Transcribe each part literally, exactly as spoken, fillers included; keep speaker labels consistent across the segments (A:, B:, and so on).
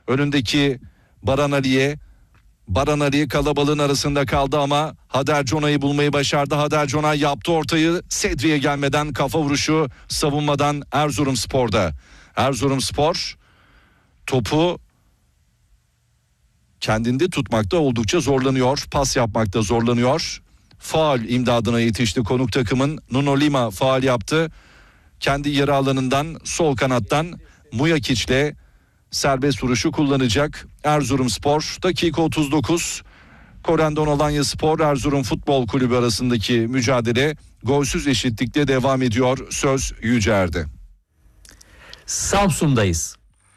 A: Önündeki Baran Ali'ye. Baran Ali kalabalığın arasında kaldı ama Hader Cona'yı bulmayı başardı. Hader Cona yaptı ortayı. Sedri'ye gelmeden kafa vuruşu savunmadan Erzurumspor'da. Erzurumspor topu kendinde tutmakta oldukça zorlanıyor. Pas yapmakta zorlanıyor. Faul imdadına yetişti konuk takımın. Nuno Lima faul yaptı. Kendi yarı alanından sol kanattan Mujakic'le serbest vuruşu kullanacak Erzurumspor. Dakika otuz dokuz. Korendon Alanyaspor Erzurum Futbol Kulübü arasındaki mücadele golsüz eşitlikte devam ediyor. Söz Yücer'de.
B: Samsun'dayız.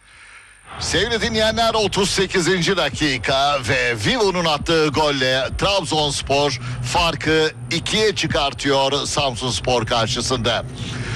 C: Sevgili dinleyenler, otuz sekizinci dakika ve Vivo'nun attığı golle Trabzonspor farkı ikiye çıkartıyor Samsunspor karşısında.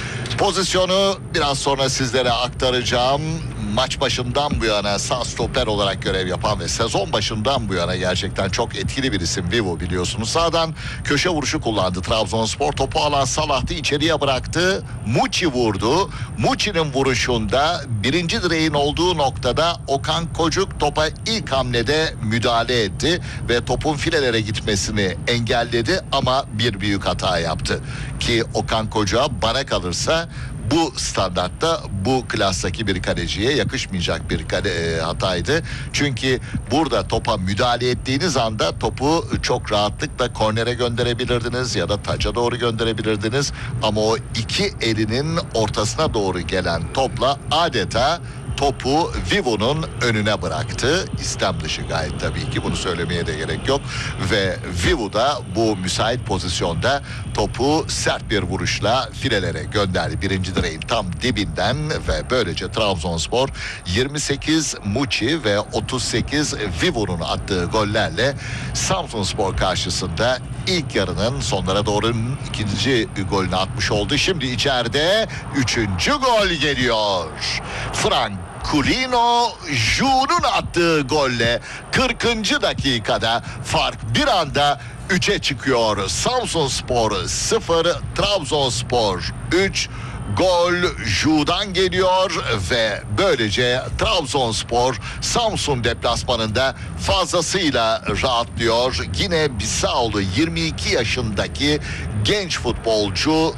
C: Pozisyonu biraz sonra sizlere aktaracağım. Maç başından bu yana sağ stoper olarak görev yapan ve sezon başından bu yana gerçekten çok etkili bir isim Vivo, biliyorsunuz. Sağdan köşe vuruşu kullandı Trabzonspor. Topu alan Salah'tı, içeriye bıraktı. Muçi vurdu. Muçi'nin vuruşunda birinci direğin olduğu noktada Okan Kocuk topa ilk hamlede müdahale etti ve topun filelere gitmesini engelledi ama bir büyük hata yaptı. Ki Okan Kocuk'a bana kalırsa bu standartta, bu klastaki bir kaleciye yakışmayacak bir kale, e, hataydı. Çünkü burada topa müdahale ettiğiniz anda topu çok rahatlıkla kornere gönderebilirdiniz ya da taca doğru gönderebilirdiniz. Ama o iki elinin ortasına doğru gelen topla adeta topu Vivo'nun önüne bıraktı. İstem dışı gayet, tabii ki bunu söylemeye de gerek yok. Ve Vivo da bu müsait pozisyonda topu sert bir vuruşla filelere gönderdi. Birinci direğin tam dibinden ve böylece Trabzonspor yirmi sekiz Muçi ve otuz sekiz Vivo'nun attığı gollerle Samsunspor karşısında ilk yarının sonlara doğru ikinci golünü atmış oldu. Şimdi içeride üçüncü gol geliyor. Frank Culino Ju'nun attığı golle kırkıncı dakikada fark bir anda üçe çıkıyor. Samsunspor sıfır, Trabzonspor üç. Gol Ju'dan geliyor ve böylece Trabzonspor Samsun deplasmanında fazlasıyla rahatlıyor. Yine Bissaulu yirmi iki yaşındaki genç futbolcu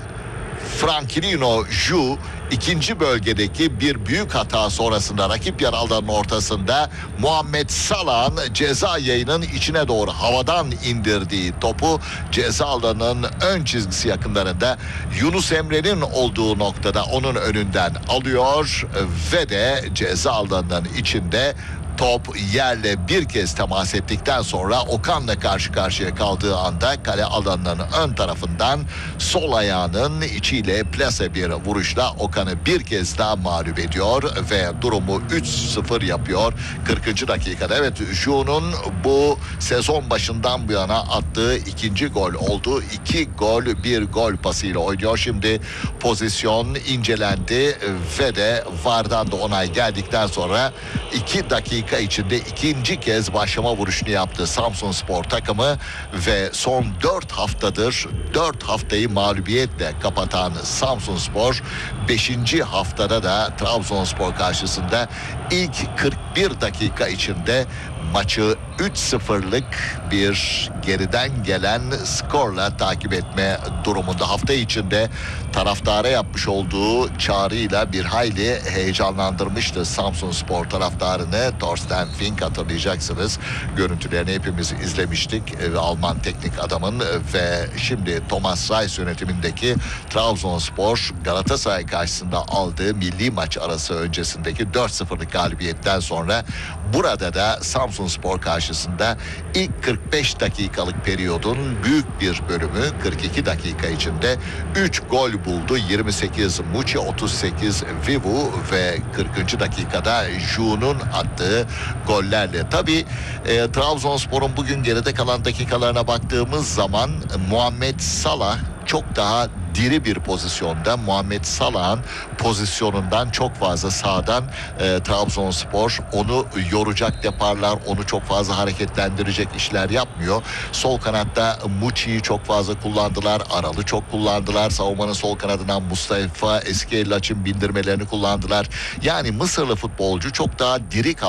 C: Franquinho Ju ikinci bölgedeki bir büyük hata sonrasında rakip yer alanının ortasında Muhammed Salah'ın ceza yayının içine doğru havadan indirdiği topu ceza alanının ön çizgisi yakınlarında Yunus Emre'nin olduğu noktada onun önünden alıyor ve de ceza alanının içinde top yerle bir kez temas ettikten sonra Okan'la karşı karşıya kaldığı anda kale alanının ön tarafından sol ayağının içiyle plase bir vuruşla Okan'ı bir kez daha mağlup ediyor ve durumu üç sıfır yapıyor kırkıncı dakikada. Evet, Ju'nun bu sezon başından bu yana attığı ikinci gol oldu. İki gol, bir gol pasıyla oynuyor. Şimdi pozisyon incelendi ve de V A R'dan da onay geldikten sonra iki dakika içinde ikinci kez başlama vuruşunu yaptı Samsunspor takımı ve son dört haftadır dört haftayı mağlubiyetle kapatan Samsunspor beşinci haftada da Trabzonspor karşısında ilk kırk bir dakika içinde maçı üç sıfırlık bir geriden gelen skorla takip etme durumunda. Hafta içinde taraftara yapmış olduğu çağrıyla bir hayli heyecanlandırmıştı Samsunspor taraftarını. Thorsten Fink, hatırlayacaksınız. Görüntülerini hepimiz izlemiştik. Alman teknik adamın ve şimdi Thomas Reis yönetimindeki Trabzonspor Galatasaray karşısında aldığı milli maç arası öncesindeki dört sıfırlık galibiyetten sonra burada da Samsunspor karşısında ilk kırk beş dakikalık periyodun büyük bir bölümü kırk iki dakika içinde üç gol buldu. yirmi sekiz Muçi, otuz sekiz Vivu ve kırkıncı dakikada Ju'nun attığı gollerle. Tabii e, Trabzonspor'un bugün geride kalan dakikalarına baktığımız zaman Muhammed Salah çok daha diri bir pozisyonda. Muhammed Salah'ın pozisyonundan çok fazla sağdan e, Trabzonspor onu yoracak deparlar, onu çok fazla hareketlendirecek işler yapmıyor. Sol kanatta Muçi'yi çok fazla kullandılar. Aral'ı çok kullandılar. Savunmanın sol kanadından Mustafa Eskiellaç'ın bindirmelerini kullandılar. Yani Mısırlı futbolcu çok daha diri kaldı.